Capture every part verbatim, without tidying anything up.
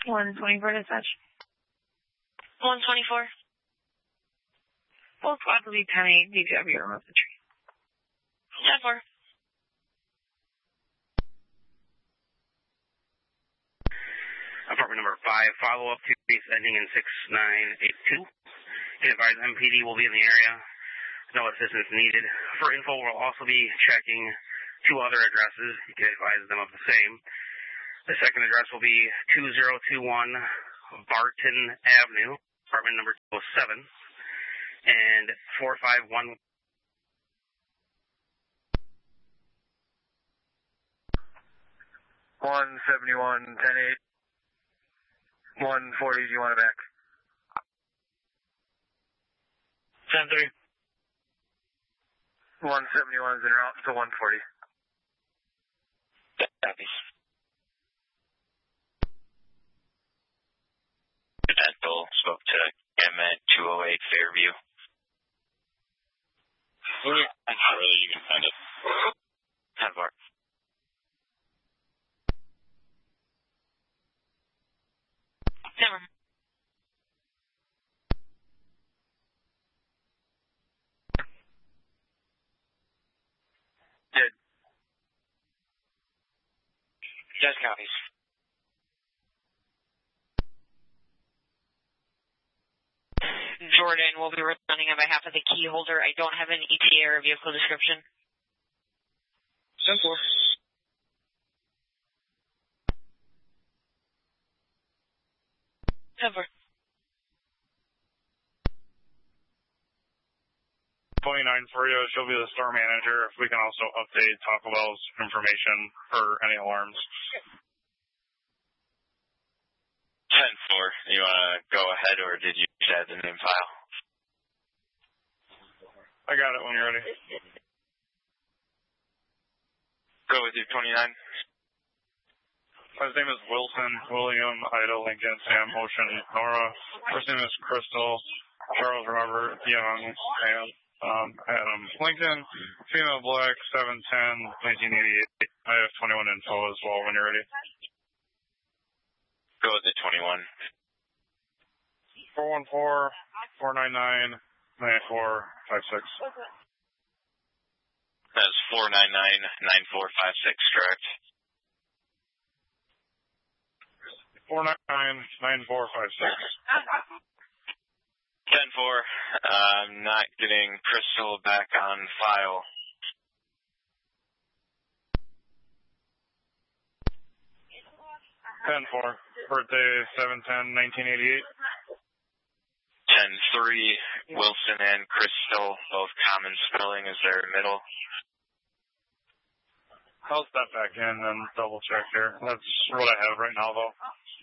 one twenty-four dispatch. one twenty-four. Full squad will be ten eight, D P W, remove the tree. ten four. Apartment number five, follow-up to base ending in six nine eight two. Be advised M P D will be in the area. No assistance needed. For info, we'll also be checking two other addresses. You can advise them of the same. The second address will be two zero two one Barton Avenue, apartment number two oh seven, and four five one. one seventy-one, ten eight. one forty, do you want it back? ten three. one seventy-one is in route to one forty. Copy. Dental spoke to Emmett two oh eight Fairview. I'm not really, you can send it. ten four. Never. Dead. Yes, copies. Jordan will be responding on behalf of the key holder. I don't have an E T A or vehicle description. ten four. ten four. twenty-nine for you. She'll be the store manager. If we can also update Taco Bell's information for any alarms. ten four. You want to go ahead, or did you add the name file? I got it when you're ready. Go with your twenty-nine. His name is Wilson, William, Ida, Lincoln, Sam, Ocean, Nora. First name is Crystal, Charles, Robert, Young, and um, Adam. Lincoln, female black, seven ten, nineteen eighty-eight. I have twenty-one info as well when you're ready. Go with the twenty-one. four one four, four nine nine, nine four five six. That's four nine nine, nine four five six, correct? four nine nine, nine four five six. ten four. I'm not getting Crystal back on file. ten four. Birthday seven ten, nineteen eighty-eight. ten three. Wilson and Crystal, both common spelling. Is there a middle? I'll step back in and double check here. That's what I have right now, though.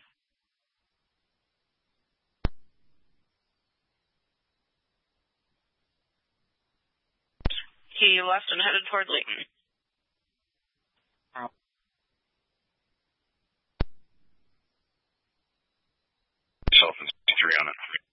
He left and headed toward Layton. Self and three on it.